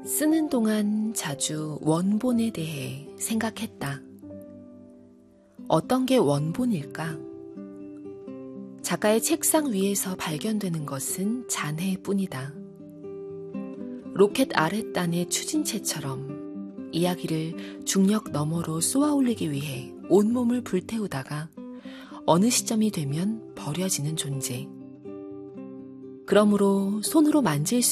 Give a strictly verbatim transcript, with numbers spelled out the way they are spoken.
쓰는 동안 자주 원본에 대해 생각했다. 어떤 게 원본일까? 작가의 책상 위에서 발견되는 것은 잔해뿐이다. 로켓 아랫단의 추진체처럼 이야기를 중력 너머로 쏘아올리기 위해 온몸을 불태우다가 어느 시점이 되면 버려지는 존재. 그러므로 손으로 만질 수